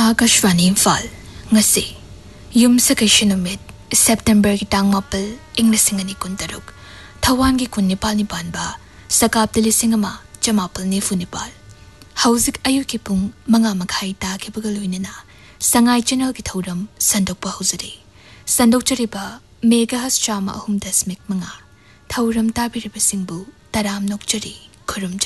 Akashvani Imphal ngasi yumsa kaishin numit September ki tang mapal ing lising ani kuntaruk thawan ki kunnipal ni banba sakap de lising ama chamapal ni funipal hauzik ayu ki pung manga makhai ta ke bagaluina na sangai channel ki thoram sandok pa huzari sandok chariba megahertz chama 3.5 manga thoram ta biriba singbu taram nokchari khurum